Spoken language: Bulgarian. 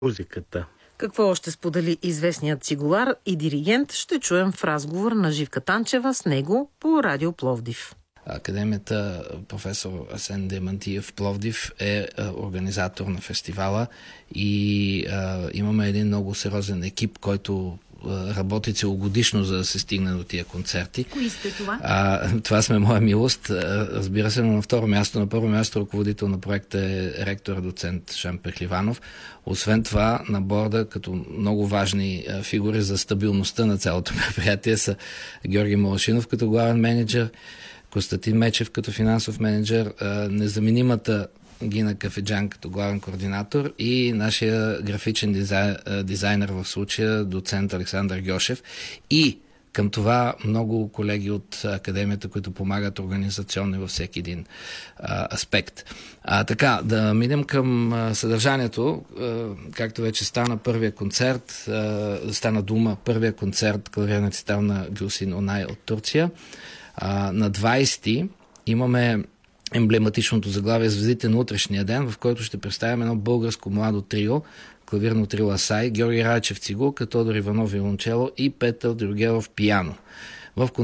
музиката. Какво още сподели известният цигулар и диригент, ще чуем в разговор на Живка Танчева с него по Радио Пловдив. Академията професор Асен Диамантиев в Пловдив е организатор на фестивала и имаме един много сериозен екип, който работи целогодишно, за да се стигне до тия концерти. Кои сте това? Това сме моя милост. Разбира се, но на второ място, на първо място ръководител на проекта е ректор доцент Жан Пехливанов. Освен това, на борда, като много важни фигури за стабилността на цялото мероприятие, са Георги Малашинов като главен менеджер, Константин Мечев като финансов менеджер, незаменимата Гина Кафеджан като главен координатор и нашия графичен дизайнер в случая, доцент Александър Гьошев. И към това много колеги от Академията, които помагат организационно във всеки един аспект. Така, да минем към съдържанието. Както вече стана първия концерт, стана дума, първия концерт клавирна цитал на Гюлсин Онай от Турция. На 20 имаме емблематичното заглавие "Звездите на утрешния ден", в който ще представим едно българско младо трио, клавирно трио Асай, Георги Райчев цигулка, Тодор Иванов виолончело и Петър Дрюгелов пиано. В